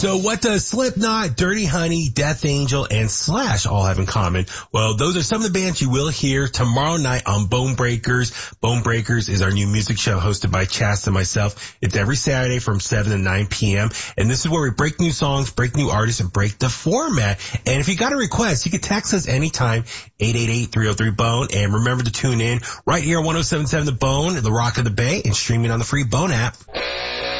So what does Slipknot, Dirty Honey, Death Angel, and Slash all have in common? Well, those are some of the bands you will hear tomorrow night on Bone Breakers. Bone Breakers is our new music show hosted by Chast and myself. It's every Saturday from 7 to 9 p.m. And this is where we break new songs, break new artists, and break the format. And if you got a request, you can text us anytime, 888-303-BONE. And remember to tune in right here on 107.7 The Bone, the Rock of the Bay, and streaming on the free Bone app.